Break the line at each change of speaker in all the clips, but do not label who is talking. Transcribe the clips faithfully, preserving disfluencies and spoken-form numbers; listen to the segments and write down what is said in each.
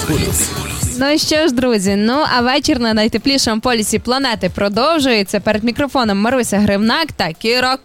Полюс.
Ну що ж, друзі, ну а вечір на найтеплішому полюсі планети продовжується. Перед мікрофоном Маруся Гривнак та Кіра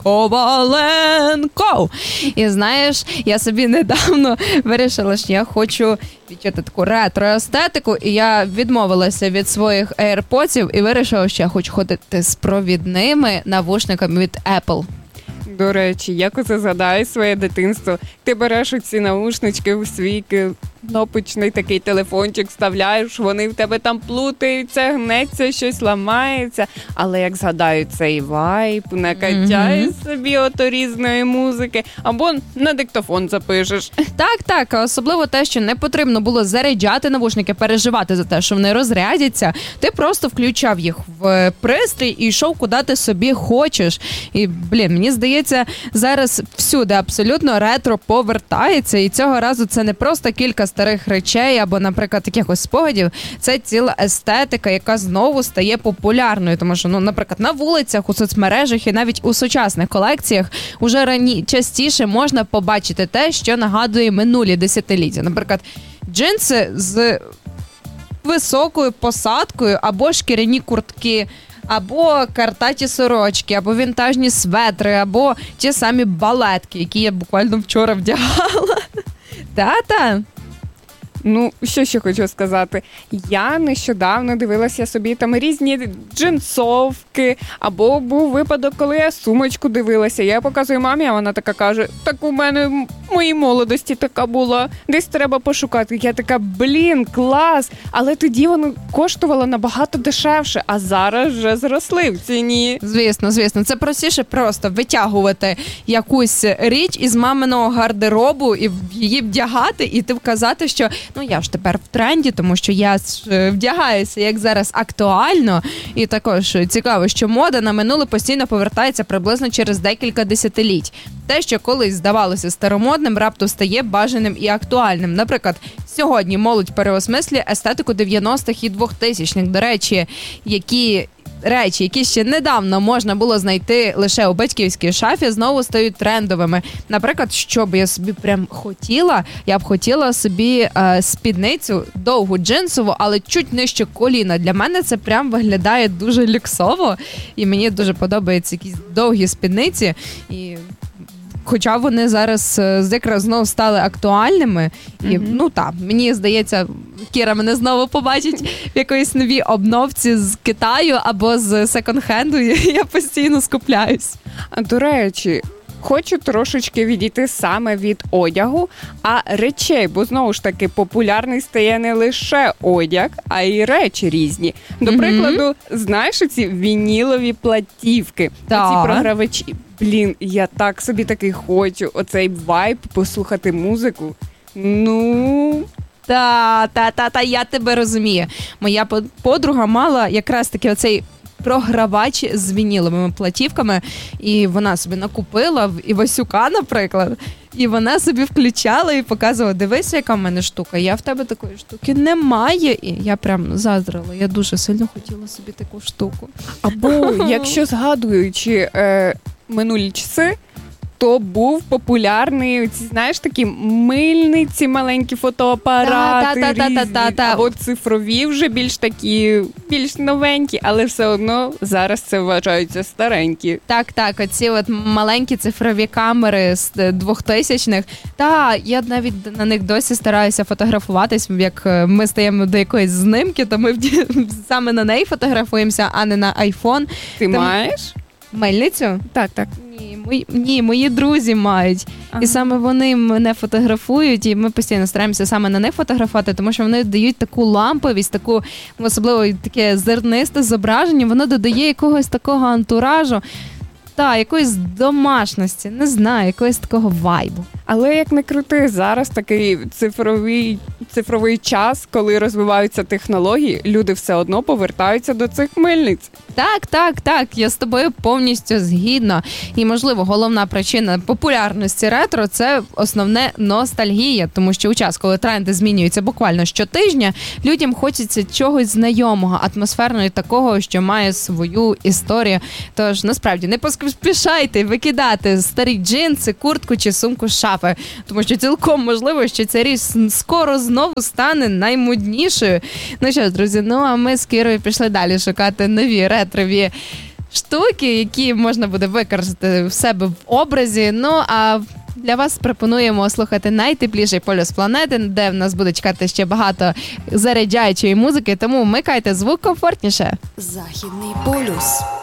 Коваленко. І знаєш, я собі недавно вирішила, що я хочу відчути таку ретро-естетику, і я відмовилася від своїх AirPods'ів і вирішила, що я хочу ходити з провідними навушниками від Apple.
До речі, як оце згадаю своє дитинство. Ти береш оці наушнички в свій кнопочний такий телефончик, вставляєш, вони в тебе там плутаються, гнеться, щось ламається. Але як згадаю цей вайб, накачаєш mm-hmm. собі ото різної музики, або на диктофон запишеш.
Так, так, особливо те, що не потрібно було заряджати навушники, переживати за те, що вони розрядяться. Ти просто включав їх в пристрій і йшов куди ти собі хочеш. І, блін, мені здається, зараз всюди абсолютно ретро повертається, і цього разу це не просто кілька старих речей або, наприклад, якихось спогадів, це ціла естетика, яка знову стає популярною, тому що, ну, наприклад, на вулицях, у соцмережах і навіть у сучасних колекціях уже рані частіше можна побачити те, що нагадує минулі десятиліття. Наприклад, джинси з високою посадкою або шкіряні куртки, або картаті сорочки, або вінтажні светри, або ті самі балетки, які я буквально вчора вдягала. Та-та.
Ну, що ще хочу сказати. Я нещодавно дивилася собі там різні джинсовки, або був випадок, коли я сумочку дивилася. Я показую мамі, а вона така каже, так у мене в моїй молодості така була, десь треба пошукати. Я така, блін, клас, але тоді воно коштувало набагато дешевше, а зараз вже зросли в ціні.
Звісно, звісно, це простіше просто витягувати якусь річ із маминого гардеробу і її вдягати, і ти вказати, що ну, я ж тепер в тренді, тому що я вдягаюся, як зараз актуально. І також цікаво, що мода на минуле постійно повертається приблизно через декілька десятиліть. Те, що колись здавалося старомодним, раптом стає бажаним і актуальним. Наприклад, сьогодні молодь переосмислює естетику дев'яностих і двохтисячних. До речі, які... речі, які ще недавно можна було знайти лише у батьківській шафі, знову стають трендовими. Наприклад, що б я собі прям хотіла, я б хотіла собі е, спідницю довгу джинсову, але чуть нижче коліна. Для мене це прям виглядає дуже люксово, і мені дуже подобаються якісь довгі спідниці, і хоча вони зараз якраз знову стали актуальними. І, mm-hmm. ну так, мені здається, Кіра мене знову побачить в якоїсь новій обновці з Китаю або з секонд-хенду. Я постійно скупляюсь.
А, до речі, хочу трошечки відійти саме від одягу, а речей, бо знову ж таки популярний стає не лише одяг, а й речі різні. До mm-hmm. прикладу, знаєш ці вінілові платівки,
так.
ці програвачі. Блін, я так собі таки хочу оцей вайб послухати музику. Ну...
Та, та, та, та, я тебе розумію. Моя подруга мала якраз таки оцей програвач з вініловими платівками, і вона собі накупила в Івасюка, наприклад, і вона собі включала і показувала, дивися, яка в мене штука, я в тебе такої штуки немає. І я прям заздрила, я дуже сильно хотіла собі таку штуку.
Або, якщо згадуючи е, минулі часи, то був популярний, ці, знаєш, такі мильниці, маленькі фотоапарати
та, та,
різні,
та, та, та.
або цифрові вже більш такі, більш новенькі, але все одно зараз це вважаються старенькі.
Так, так, оці от маленькі цифрові камери з двохтисячних. Та, я навіть на них досі стараюся фотографуватись, як ми стаємо до якоїсь знимки, то ми саме на неї фотографуємося, а не на айфон.
Ти
Там...
маєш?
Мельницю?
Так, так.
Ні, мої, ні, мої друзі мають. Ага. І саме вони мене фотографують, і ми постійно стараємося саме на них фотографувати, тому що вони дають таку ламповість, таку, особливо таке зернисте зображення, воно додає якогось такого антуражу. Та, якоїсь домашності, не знаю, якогось такого вайбу.
Але як не крути, зараз такий цифровий, цифровий час, коли розвиваються технології, люди все одно повертаються до цих мильниць.
Так, так, так, я з тобою повністю згідна. І, можливо, головна причина популярності ретро – це основне ностальгія, тому що у час, коли тренди змінюються буквально щотижня, людям хочеться чогось знайомого, атмосферного і такого, що має свою історію. Тож, насправді, не поспішайте викидати старі джинси, куртку чи сумку з шафи. шафи, тому що цілком можливо, що ця річ скоро знову стане наймоднішою. Ну що ж, друзі, ну а ми з Кірою пішли далі шукати нові ретрові штуки, які можна буде використати в себе в образі. Ну, а для вас пропонуємо слухати найтепліший полюс планети, де в нас буде чекати ще багато заряджаючої музики, тому вмикайте звук комфортніше.
Західний полюс.